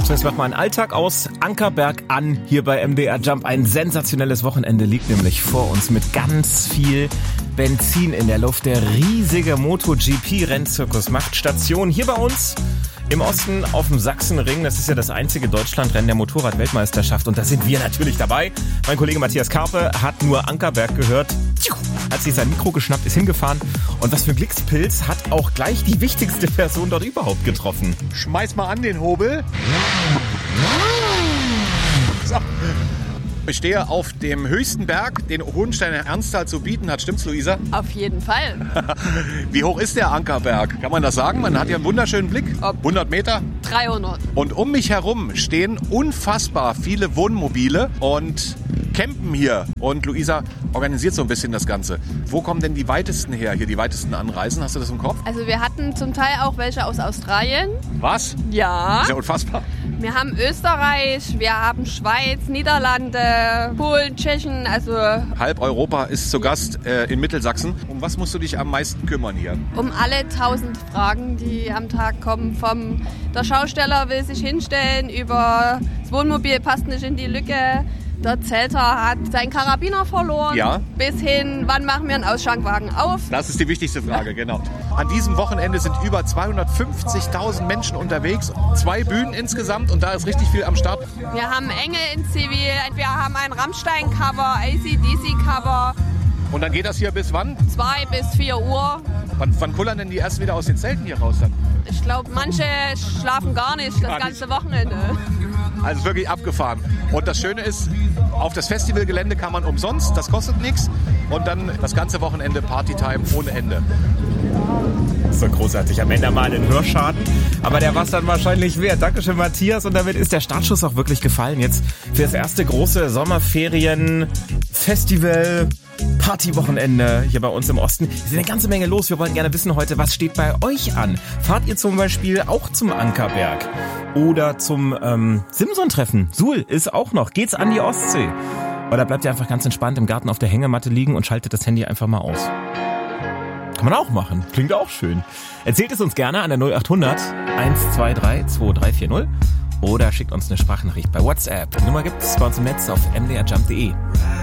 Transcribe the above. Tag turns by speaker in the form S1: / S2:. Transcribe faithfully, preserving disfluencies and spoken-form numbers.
S1: So, jetzt macht mal einen Alltag aus. Ankerberg an, hier bei M D R Jump. Ein sensationelles Wochenende liegt nämlich vor uns mit ganz viel Benzin in der Luft. Der riesige MotoGP-Rennzirkus macht Station hier bei uns im Osten auf dem Sachsenring. Das ist ja das einzige Deutschlandrennen der Motorrad-Weltmeisterschaft. Und da sind wir natürlich dabei. Mein Kollege Matthias Karpe hat nur Ankerberg gehört, hat sich sein Mikro geschnappt, ist hingefahren. Und was für ein Glückspilz, hat auch gleich die wichtigste Person dort überhaupt getroffen.
S2: Schmeiß mal an den Hobel. So. Ich stehe auf dem höchsten Berg, den Hohensteiner Ernsthal zu bieten hat. Stimmt's, Luisa?
S3: Auf jeden Fall.
S2: Wie hoch ist der Ankerberg? Kann man das sagen? Man hat ja einen wunderschönen Blick.
S3: Ob
S2: hundert Meter?
S3: dreihundert.
S2: Und um mich herum stehen unfassbar viele Wohnmobile und campen hier. Und Luisa organisiert so ein bisschen das Ganze. Wo kommen denn die weitesten her, hier die weitesten Anreisen? Hast du das im Kopf?
S3: Also wir hatten zum Teil auch welche aus Australien.
S2: Was?
S3: Ja.
S2: Ist ja unfassbar.
S3: Wir haben Österreich, wir haben Schweiz, Niederlande, Polen, Tschechien, also
S2: Halb Europa ist zu Gast äh, in Mittelsachsen. Um was musst du dich am meisten kümmern hier?
S3: um alle tausend Fragen, die am Tag kommen. Vom der Schausteller will sich hinstellen, über das Wohnmobil passt nicht in die Lücke, der Zelter hat seinen Karabiner verloren,
S2: Ja.
S3: bis hin, wann machen wir einen Ausschankwagen auf?
S2: Das ist die wichtigste Frage, genau. An diesem Wochenende sind über zweihundertfünfzigtausend Menschen unterwegs. Zwei Bühnen insgesamt und da ist richtig viel am Start.
S3: Wir haben Engel in Zivil, wir haben ein Rammstein-Cover, A C D C-Cover,
S2: Und dann geht das hier bis wann?
S3: zwei bis vier Uhr.
S2: Wann, wann kullern denn die erst wieder aus den Zelten hier raus dann?
S3: Ich glaube, manche schlafen gar nicht das
S2: Gar
S3: ganze Wochenende.
S2: Also wirklich abgefahren. Und das Schöne ist, auf das Festivalgelände kann man umsonst, das kostet nichts. Und dann das ganze Wochenende Partytime ohne Ende.
S1: So großartig. Am Ende mal einen Hörschaden. Aber der war es dann wahrscheinlich wert. Dankeschön, Matthias. Und damit ist der Startschuss auch wirklich gefallen. Jetzt für das erste große Sommerferien-Festival. Partywochenende hier bei uns im Osten. Es ist eine ganze Menge los. Wir wollen gerne wissen heute, was steht bei euch an? Fahrt ihr zum Beispiel auch zum Ankerberg? Oder zum ähm, Simson-Treffen? Suhl ist auch noch. Geht's an die Ostsee? Oder bleibt ihr einfach ganz entspannt im Garten auf der Hängematte liegen und schaltet das Handy einfach mal aus? Kann man auch machen. Klingt auch schön. Erzählt es uns gerne an der null achthundert eins zwei drei zwei drei vier null oder schickt uns eine Sprachnachricht bei WhatsApp. Die Nummer gibt's bei uns im Netz auf m d r jump punkt d e.